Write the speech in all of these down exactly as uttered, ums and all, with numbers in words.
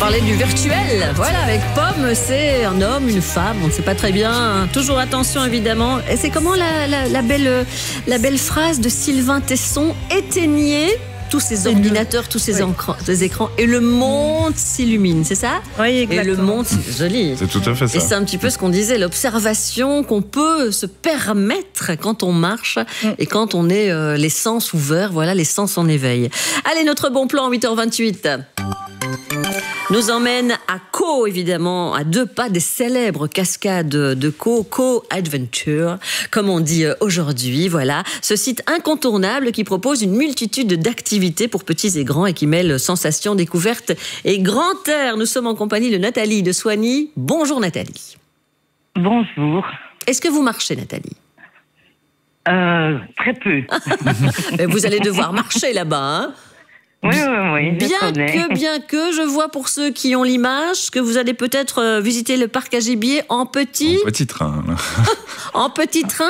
Parler du virtuel, voilà, avec Pomme, c'est un homme, une femme, on ne sait pas très bien. Toujours attention, évidemment. Et c'est comment la, la, la, belle, la belle phrase de Sylvain Tesson, éteignez tous ces ordinateurs, tous ces, oui. écrans, ces écrans, et le monde s'illumine, c'est ça? Oui, exactement. Et le monde, c'est joli. C'est tout à fait ça. Et c'est un petit peu ce qu'on disait, l'observation qu'on peut se permettre quand on marche mm. et quand on est euh, les sens ouverts, voilà, les sens en éveil. Allez, notre bon plan, huit heures vingt-huit. Nous emmène à Caux, évidemment, à deux pas des célèbres cascades de Caux, Caux Adventure, comme on dit aujourd'hui. Voilà, ce site incontournable qui propose une multitude d'activités pour petits et grands et qui mêle sensations, découvertes et grand air. Nous sommes en compagnie de Nathalie de Soigny. Bonjour Nathalie. Bonjour. Est-ce que vous marchez, Nathalie? euh, Très peu. Vous allez devoir marcher là-bas, hein? Oui, oui, oui. Bien que, bien que, je vois pour ceux qui ont l'image que vous allez peut-être visiter le parc à gibier en petit... En petit train. En petit train.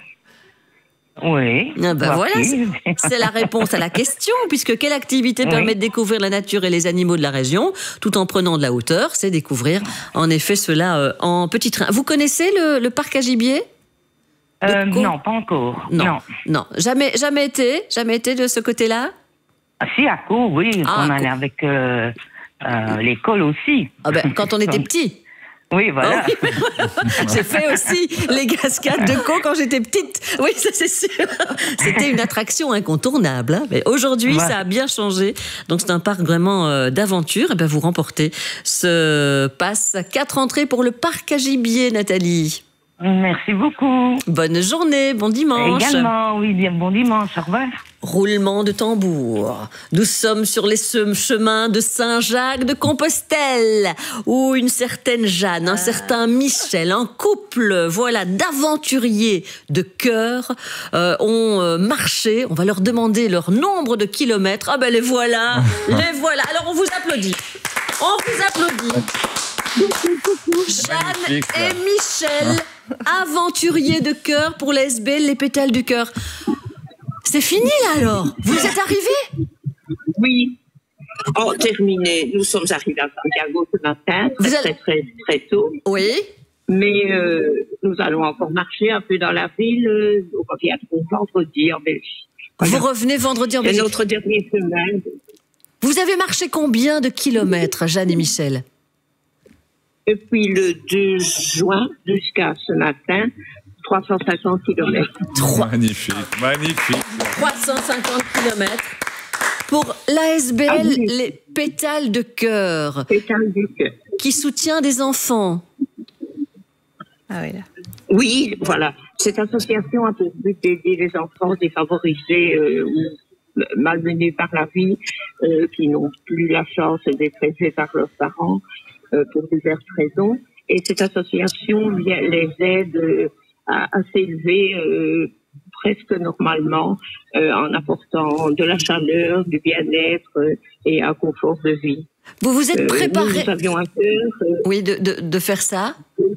Oui. Ah ben voilà, c'est la réponse à la question, puisque quelle activité oui. permet de découvrir la nature et les animaux de la région, tout en prenant de la hauteur, c'est découvrir en effet cela euh, en petit train. Vous connaissez le, le parc à gibier? euh, Non, pas encore. Non, non, non. Jamais, jamais été, jamais été de ce côté-là? Ah, si, à Caux, oui, ah, on allait avec euh, euh, l'école aussi. Ah ben, quand on était petit. Oui, voilà. Oh, oui, j'ai fait aussi les cascades de Caux quand j'étais petite. Oui, ça c'est sûr. C'était une attraction incontournable. Hein. Mais aujourd'hui, ouais. ça a bien changé. Donc c'est un parc vraiment euh, d'aventure. Et ben vous remportez ce pass quatre entrées pour le parc à gibier, Nathalie. Merci beaucoup. Bonne journée, bon dimanche. Également, oui, bien bon dimanche, au revoir. Roulement de tambour. Nous sommes sur les chemins de Saint-Jacques-de-Compostelle, où une certaine Jeanne, un certain Michel, un couple, voilà, d'aventuriers de cœur, euh, ont euh, marché. On va leur demander leur nombre de kilomètres. Ah ben les voilà, les voilà. Alors on vous applaudit. On vous applaudit. Jeanne et Michel, aventuriers de cœur pour les S B L, les pétales du cœur. C'est fini là alors? Vous êtes arrivés? Oui. Oh, terminé. Nous sommes arrivés à Santiago ce matin, très, Vous très, très, très tôt. Oui. Mais euh, nous allons encore marcher un peu dans la ville. On reviendrons vendredi en Belgique. Voilà. Vous revenez vendredi en Belgique? C'est notre dernière semaine. Vous avez marché combien de kilomètres, Jeanne et Michel? Depuis le deux juin jusqu'à ce matin, trois cent cinquante kilomètres. Magnifique, magnifique. trois cent cinquante kilomètres. Pour l'A S B L, ah, oui. les pétales de cœur. Pétales du cœur. Qui soutient des enfants. Ah oui, là. Oui, voilà. Cette association a pour but d'aider les enfants défavorisés euh, ou malmenés par la vie, euh, qui n'ont plus la chance d'être élevés par leurs parents. Euh, pour diverses raisons. Et cette association les aide euh, à, à s'élever euh, presque normalement euh, en apportant de la chaleur, du bien-être euh, et un confort de vie. Vous vous êtes préparé... Euh, nous avions un cœur... Euh, oui, de, de, de faire ça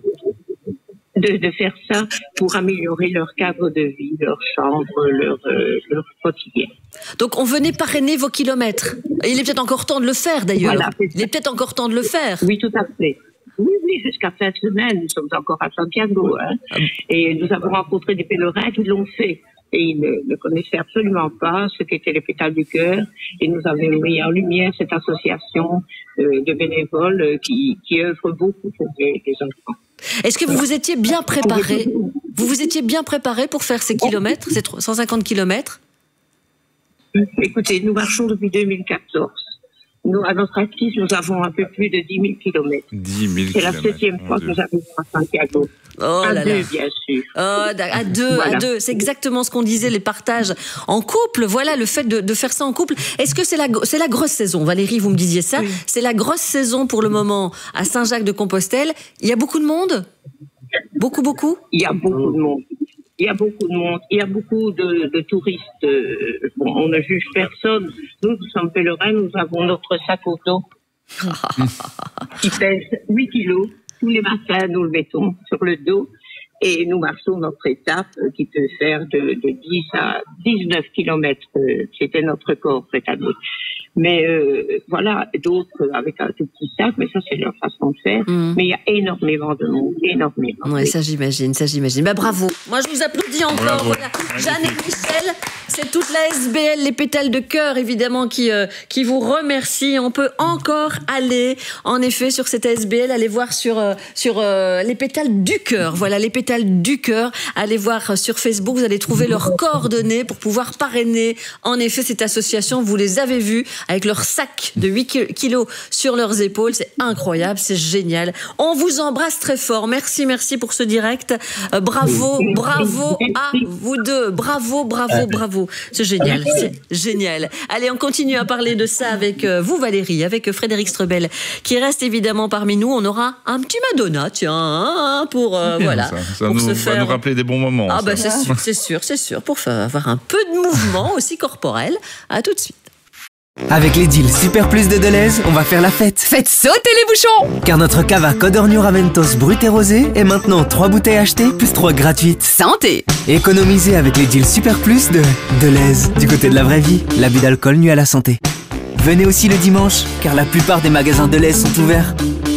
de, de faire ça pour améliorer leur cadre de vie, leur chambre, leur, euh, leur quotidien. Donc on venait parrainer vos kilomètres. Il est peut-être encore temps de le faire d'ailleurs. Voilà, Il est peut-être encore temps de le faire. Oui, tout à fait. Oui, oui, jusqu'à fin de semaine, nous sommes encore à Santiago. Hein. Ah. Et nous avons rencontré des pèlerins qui l'ont fait. Et ils ne, ne connaissaient absolument pas ce qu'étaient les pétales du cœur. Et nous avons mis en lumière cette association euh, de bénévoles euh, qui, qui œuvre beaucoup pour les, les enfants. Est-ce que vous vous étiez bien préparé? Vous vous étiez bien préparé pour faire ces kilomètres, ces cent cinquante kilomètres? Écoutez, nous marchons depuis deux mille quatorze. Nous, à notre actif, nous avons un peu plus de dix mille kilomètres. dix mille C'est la septième fois que nous arrivons à Santiago. Oh à là deux, là. bien sûr. Oh, à deux, voilà. à deux. C'est exactement ce qu'on disait, les partages en couple. Voilà, le fait de, de faire ça en couple. Est-ce que c'est la, c'est la grosse saison? Valérie, vous me disiez ça. Oui. C'est la grosse saison pour le moment à Saint-Jacques-de-Compostelle. Il y a beaucoup de monde? Beaucoup, beaucoup? Il y a beaucoup de monde. Il y a beaucoup de monde, il y a beaucoup de, de touristes. Euh, bon, on ne juge personne. Nous, nous sommes pèlerins, nous avons notre sac au dos qui pèse huit kilos. Tous les matins, nous le mettons sur le dos et nous marchons notre étape qui peut faire de, de dix à dix-neuf kilomètres. C'était notre corps cette année. Mais euh, voilà, d'autres avec un tout petit sac, mais ça c'est leur façon de faire. Mmh. Mais il y a énormément de monde, énormément. Oui, oui. ça j'imagine, ça j'imagine. Bah bravo. Moi je vous applaudis encore. Bravo. Voilà. Jeanne et Michel, c'est toute la S B L, les pétales de cœur évidemment qui euh, qui vous remercie. On peut encore aller, en effet, sur cette S B L, aller voir sur euh, sur euh, les pétales du cœur. Voilà, les pétales du cœur. Allez voir sur Facebook, vous allez trouver leurs coordonnées pour pouvoir parrainer. En effet, cette association, vous les avez vus avec leur sac de huit kilos sur leurs épaules. C'est incroyable, c'est génial. On vous embrasse très fort. Merci, merci pour ce direct. Euh, bravo, bravo à vous deux. Bravo, bravo, bravo. C'est génial, c'est génial. Allez, on continue à parler de ça avec vous, Valérie, avec Frédéric Strebel, qui reste évidemment parmi nous. On aura un petit Madonna, tiens, pour, euh, voilà. Ça, ça pour nous, se va faire... nous rappeler des bons moments. Ah, ça. bah, c'est sûr, c'est sûr, c'est sûr. Pour avoir un peu de mouvement aussi corporel. À tout de suite. Avec les deals Super Plus de Deleuze, on va faire la fête. Faites sauter les bouchons! Car notre cava Codorniu Raventos brut et rosé est maintenant trois bouteilles achetées plus trois gratuites. Santé! Économisez avec les deals Super Plus de Deleuze. Du côté de la vraie vie, l'abus d'alcool nuit à la santé. Venez aussi le dimanche, car la plupart des magasins Deleuze sont ouverts.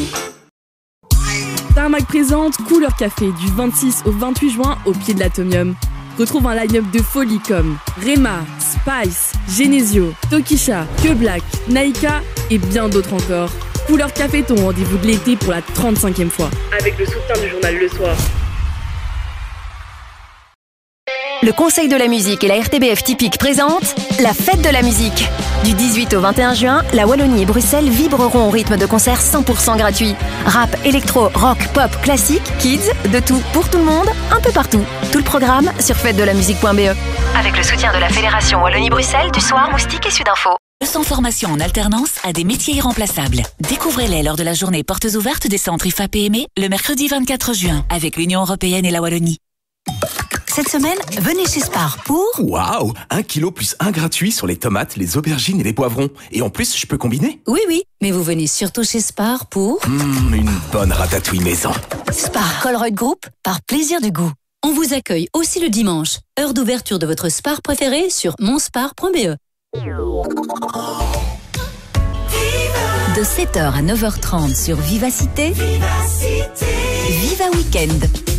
Tarmac présente Couleur Café du vingt-six au vingt-huit juin au pied de l'Atomium. Retrouve un line-up de folie comme Rema, Spice, Genesio, Tokisha, Que Black, Naika et bien d'autres encore. Couleur Café, ton rendez-vous de l'été pour la trente-cinquième fois. Avec le soutien du journal Le Soir. Le Conseil de la musique et la R T B F Typique présentent la fête de la musique. Du dix-huit au vingt et un juin, la Wallonie et Bruxelles vibreront au rythme de concerts cent pour cent gratuits. Rap, électro, rock, pop, classique, kids, de tout pour tout le monde, un peu partout. Tout le programme sur fête de la musique point b e. Avec le soutien de la Fédération Wallonie-Bruxelles, du Soir, Moustique et Sudinfo. Sans formation en alternance à des métiers irremplaçables. Découvrez-les lors de la journée portes ouvertes des centres I F A P M E le mercredi vingt-quatre juin avec l'Union Européenne et la Wallonie. Cette semaine, venez chez Spar pour... Waouh! Un kilo plus un gratuit sur les tomates, les aubergines et les poivrons. Et en plus, je peux combiner? Oui, oui, mais vous venez surtout chez Spar pour... Mmh, une bonne ratatouille maison. Spar Colruyt Group, par plaisir du goût. On vous accueille aussi le dimanche. Heure d'ouverture de votre Spar préféré sur monspar point b e. De sept heures à neuf heures trente sur Vivacité, Vivacité. Viva Weekend.